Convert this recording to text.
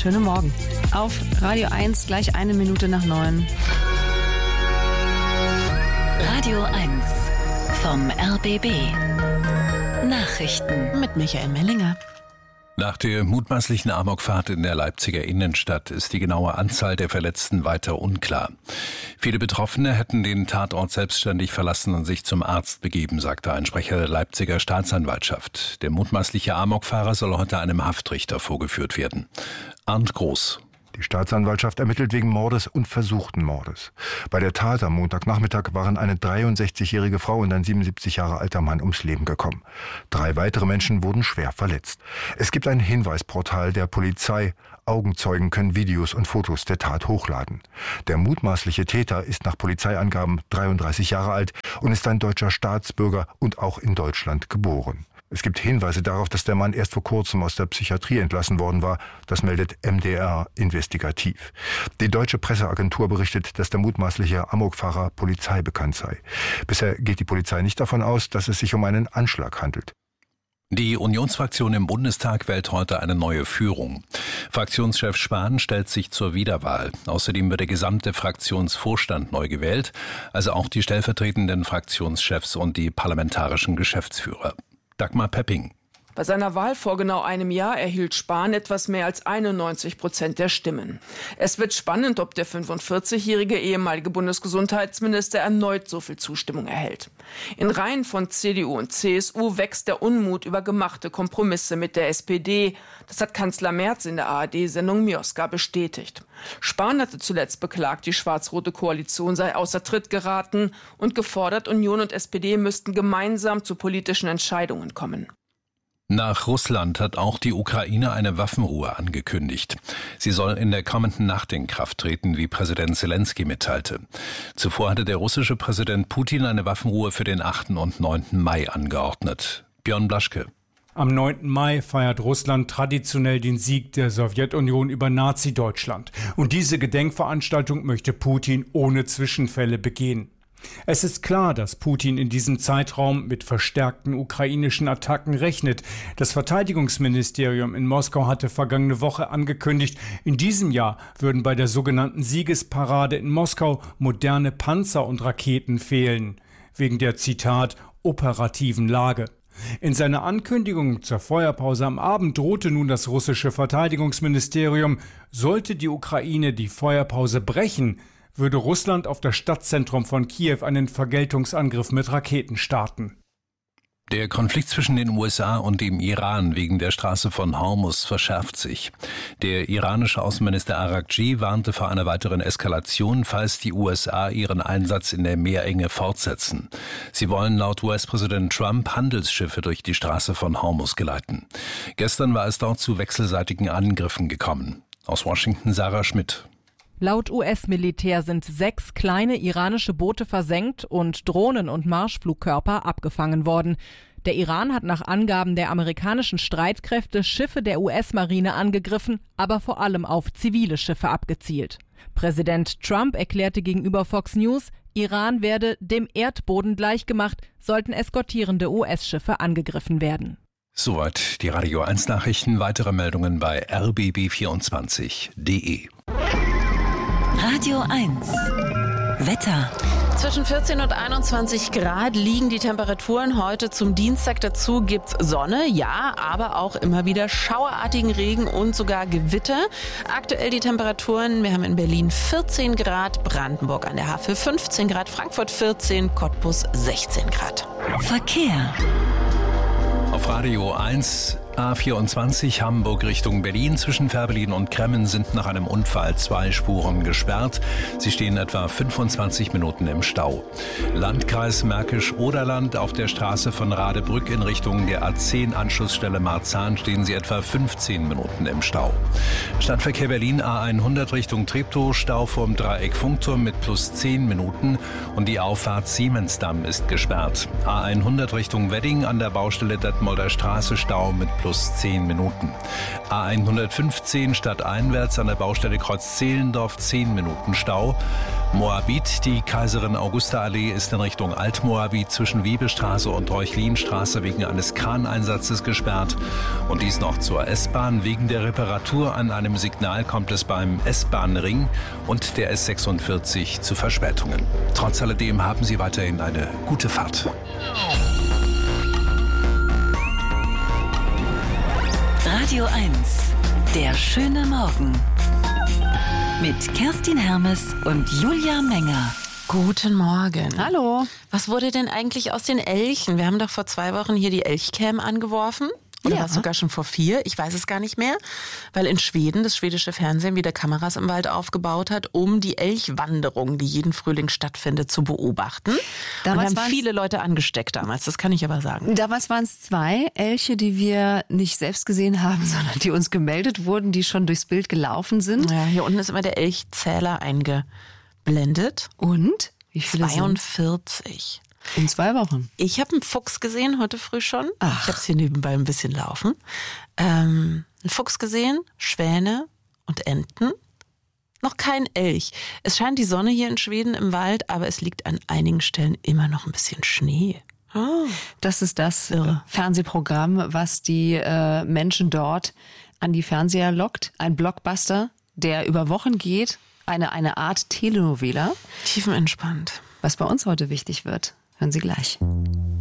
schönen Morgen. Auf Radio 1 gleich 1 Minute nach 9. Radio 1 vom RBB. Nachrichten Mit Michael Mellinger. Nach der mutmaßlichen Amokfahrt in der Leipziger Innenstadt ist die genaue Anzahl der Verletzten weiter unklar. Viele Betroffene hätten den Tatort selbstständig verlassen und sich zum Arzt begeben, sagte ein Sprecher der Leipziger Staatsanwaltschaft. Der mutmaßliche Amokfahrer soll heute einem Haftrichter vorgeführt werden. Arndt Groß. Die Staatsanwaltschaft ermittelt wegen Mordes und versuchten Mordes. Bei der Tat am Montagnachmittag waren eine 63-jährige Frau und ein 77 Jahre alter Mann ums Leben gekommen. 3 weitere Menschen wurden schwer verletzt. Es gibt ein Hinweisportal der Polizei. Augenzeugen können Videos und Fotos der Tat hochladen. Der mutmaßliche Täter ist nach Polizeiangaben 33 Jahre alt und ist ein deutscher Staatsbürger und auch in Deutschland geboren. Es gibt Hinweise darauf, dass der Mann erst vor kurzem aus der Psychiatrie entlassen worden war. Das meldet MDR investigativ. Die deutsche Presseagentur berichtet, dass der mutmaßliche Amokfahrer polizeibekannt sei. Bisher geht die Polizei nicht davon aus, dass es sich um einen Anschlag handelt. Die Unionsfraktion im Bundestag wählt heute eine neue Führung. Fraktionschef Spahn stellt sich zur Wiederwahl. Außerdem wird der gesamte Fraktionsvorstand neu gewählt, also auch die stellvertretenden Fraktionschefs und die parlamentarischen Geschäftsführer. Dagmar Pepping. Bei seiner Wahl vor genau einem Jahr erhielt Spahn etwas mehr als 91% der Stimmen. Es wird spannend, ob der 45-jährige ehemalige Bundesgesundheitsminister erneut so viel Zustimmung erhält. In Reihen von CDU und CSU wächst der Unmut über gemachte Kompromisse mit der SPD. Das hat Kanzler Merz in der ARD-Sendung Mioska bestätigt. Spahn hatte zuletzt beklagt, die schwarz-rote Koalition sei außer Tritt geraten und gefordert, Union und SPD müssten gemeinsam zu politischen Entscheidungen kommen. Nach Russland hat auch die Ukraine eine Waffenruhe angekündigt. Sie soll in der kommenden Nacht in Kraft treten, wie Präsident Zelensky mitteilte. Zuvor hatte der russische Präsident Putin eine Waffenruhe für den 8. und 9. Mai angeordnet. Björn Blaschke. Am 9. Mai feiert Russland traditionell den Sieg der Sowjetunion über Nazi-Deutschland. Und diese Gedenkveranstaltung möchte Putin ohne Zwischenfälle begehen. Es ist klar, dass Putin in diesem Zeitraum mit verstärkten ukrainischen Attacken rechnet. Das Verteidigungsministerium in Moskau hatte vergangene Woche angekündigt, in diesem Jahr würden bei der sogenannten Siegesparade in Moskau moderne Panzer und Raketen fehlen. Wegen der, Zitat, operativen Lage. In seiner Ankündigung zur Feuerpause am Abend drohte nun das russische Verteidigungsministerium, sollte die Ukraine die Feuerpause brechen, würde Russland auf das Stadtzentrum von Kiew einen Vergeltungsangriff mit Raketen starten. Der Konflikt zwischen den USA und dem Iran wegen der Straße von Hormuz verschärft sich. Der iranische Außenminister Araghchi warnte vor einer weiteren Eskalation, falls die USA ihren Einsatz in der Meerenge fortsetzen. Sie wollen laut US-Präsident Trump Handelsschiffe durch die Straße von Hormuz geleiten. Gestern war es dort zu wechselseitigen Angriffen gekommen. Aus Washington Sarah Schmidt. Laut US-Militär sind 6 kleine iranische Boote versenkt und Drohnen und Marschflugkörper abgefangen worden. Der Iran hat nach Angaben der amerikanischen Streitkräfte Schiffe der US-Marine angegriffen, aber vor allem auf zivile Schiffe abgezielt. Präsident Trump erklärte gegenüber Fox News, Iran werde dem Erdboden gleichgemacht, sollten eskortierende US-Schiffe angegriffen werden. Soweit die Radio 1 Nachrichten. Weitere Meldungen bei rbb24.de. Radio 1 Wetter. Zwischen 14 und 21 Grad liegen die Temperaturen heute zum Dienstag. Dazu gibt's Sonne, ja, aber auch immer wieder schauerartigen Regen und sogar Gewitter. Aktuell die Temperaturen, wir haben in Berlin 14 Grad, Brandenburg an der Havel 15 Grad, Frankfurt 14, Cottbus 16 Grad. Verkehr. Auf Radio 1 A24 Hamburg Richtung Berlin zwischen Fährberlin und Kremmen sind nach einem Unfall 2 Spuren gesperrt. Sie stehen etwa 25 Minuten im Stau. Landkreis Märkisch-Oderland auf der Straße von Radebrück in Richtung der A10-Anschlussstelle Marzahn stehen sie etwa 15 Minuten im Stau. Stadtverkehr Berlin A100 Richtung Treptow, Stau vorm Dreieck Funkturm mit plus 10 Minuten und die Auffahrt Siemensdamm ist gesperrt. A100 Richtung Wedding an der Baustelle Detmolder Straße Stau mit plus plus 10 Minuten. A115 stadteinwärts an der Baustelle Kreuz Zehlendorf 10 Minuten Stau. Moabit, die Kaiserin-Augusta-Allee ist in Richtung Altmoabit zwischen Webestraße und Reuchlinstraße wegen eines Kraneinsatzes gesperrt. Und dies noch zur S-Bahn. Wegen der Reparatur an einem Signal kommt es beim S-Bahn-Ring und der S46 zu Verspätungen. Trotz alledem haben Sie weiterhin eine gute Fahrt. Radio 1, der schöne Morgen. Mit Kerstin Hermes und Julia Menger. Guten Morgen. Hallo. Was wurde denn eigentlich aus den Elchen? Wir haben doch vor 2 Wochen hier die Elchcam angeworfen. Oder war es sogar schon vor 4? Ich weiß es gar nicht mehr. Weil in Schweden das schwedische Fernsehen wieder Kameras im Wald aufgebaut hat, um die Elchwanderung, die jeden Frühling stattfindet, zu beobachten. Damals und haben viele Leute angesteckt damals, das kann ich aber sagen. Damals waren es 2 Elche, die wir nicht selbst gesehen haben, sondern die uns gemeldet wurden, die schon durchs Bild gelaufen sind. Ja, hier unten ist immer der Elchzähler eingeblendet. Und? Wie viele 42. In 2 Wochen. Ich habe einen Fuchs gesehen, heute früh schon. Ach. Ich habe es hier nebenbei ein bisschen laufen. Einen Fuchs gesehen, Schwäne und Enten. Noch kein Elch. Es scheint die Sonne hier in Schweden im Wald, aber es liegt an einigen Stellen immer noch ein bisschen Schnee. Oh. Das ist das Irre. Fernsehprogramm, was die Menschen dort an die Fernseher lockt. Ein Blockbuster, der über Wochen geht. Eine Art Telenovela. Tiefenentspannt. Was bei uns heute wichtig wird, hören Sie gleich.